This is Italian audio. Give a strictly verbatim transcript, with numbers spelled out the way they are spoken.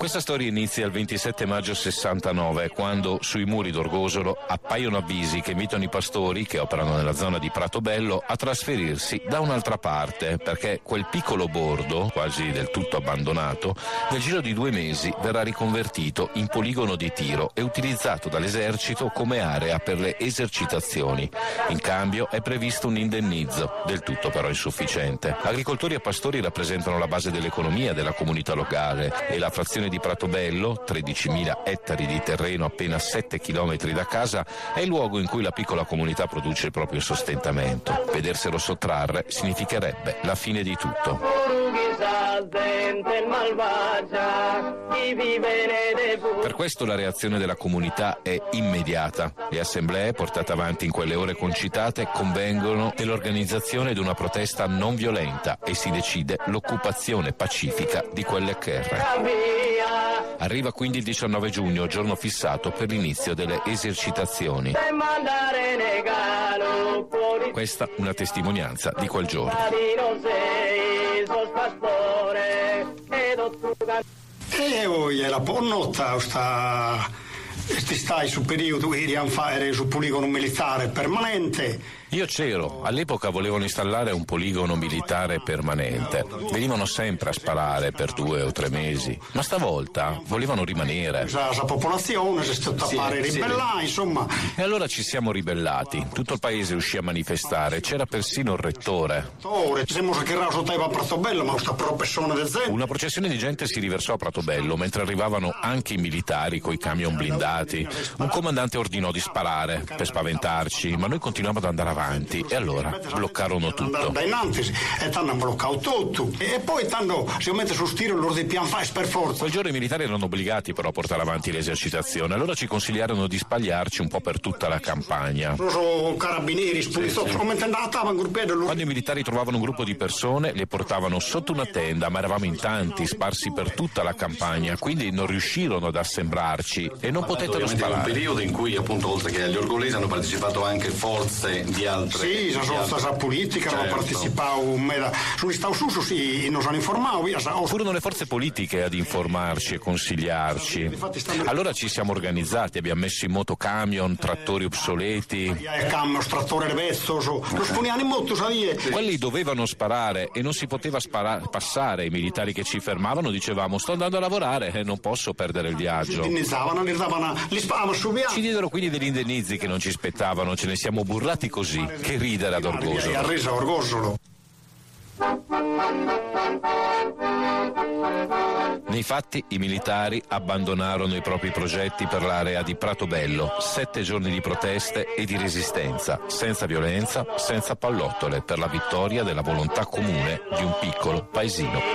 Questa storia inizia il ventisette maggio sessantanove, quando sui muri d'Orgosolo appaiono avvisi che invitano i pastori che operano nella zona di Pratobello a trasferirsi da un'altra parte, perché quel piccolo bordo, quasi del tutto abbandonato, nel giro di due mesi verrà riconvertito in poligono di tiro e utilizzato dall'esercito come area per le esercitazioni. In cambio è previsto un indennizzo, del tutto però insufficiente. Agricoltori e pastori rappresentano la base dell'economia della comunità locale e la frazione di Pratobello, tredicimila ettari di terreno appena sette chilometri da casa, è il luogo in cui la piccola comunità produce il proprio sostentamento. Vederselo sottrarre significherebbe la fine di tutto. Per questo la reazione della comunità è immediata. Le assemblee portate avanti in quelle ore concitate convengono dell'organizzazione di una protesta non violenta e si decide l'occupazione pacifica di quelle terre. Arriva quindi il diciannove giugno, giorno fissato per l'inizio delle esercitazioni. Questa una testimonianza di quel giorno. E poi era buonanotte, sta, stai sul periodo che iriamo fare sul poligono militare permanente. Io c'ero, all'epoca volevano installare un poligono militare permanente. Venivano sempre a sparare per due o tre mesi, ma stavolta volevano rimanere. La, la popolazione si è stata a fare ribellare, insomma. E allora ci siamo ribellati. Tutto il paese uscì a manifestare, c'era persino il rettore. Siamo schierati sotto a Pratobello, ma sta però persone del zero. Una processione di gente si riversò a Pratobello, mentre arrivavano anche i militari coi camion blindati. Un comandante ordinò di sparare per spaventarci, ma noi continuavamo ad andare avanti. E allora bloccarono tutto. E hanno bloccato tutto. E poi tanto si mette su stiro loro di pian fare per forza. Quel giorno i militari erano obbligati però a portare avanti l'esercitazione. Allora ci consigliarono di spagliarci un po' per tutta la campagna. Sono carabinieri, sì, sì. Quando i militari trovavano un gruppo di persone, le portavano sotto una tenda, ma eravamo in tanti, sparsi per tutta la campagna, quindi non riuscirono ad assembrarci e non potettero sparare. È un periodo in cui, appunto, oltre che agli orgolesi hanno partecipato anche forze di altre. Sì, la sostanza politica, certo. Hanno partecipato, su stavo su, sì, non sono informato. Furono le forze politiche ad informarci e consigliarci. Allora ci siamo organizzati, abbiamo messo in moto camion, trattori obsoleti. Quelli dovevano sparare e non si poteva spara- passare. I militari che ci fermavano dicevamo: sto andando a lavorare e non posso perdere il viaggio. Ci diedero quindi degli indennizi che non ci spettavano, ce ne siamo burlati così. Che ridere ad Orgosolo. Nei fatti i militari abbandonarono i propri progetti per l'area di Pratobello. Sette giorni di proteste e di resistenza, senza violenza, senza pallottole, per la vittoria della volontà comune di un piccolo paesino